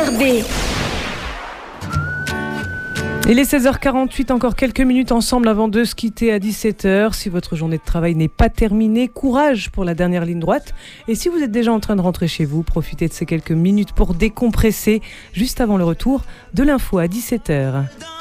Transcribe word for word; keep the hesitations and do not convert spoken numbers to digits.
R B. Il est seize heures quarante-huit, encore quelques minutes ensemble avant de se quitter à dix-sept heures. Si votre journée de travail n'est pas terminée, courage pour la dernière ligne droite. Et si vous êtes déjà en train de rentrer chez vous, profitez de ces quelques minutes pour décompresser juste avant le retour de l'info à dix-sept heures.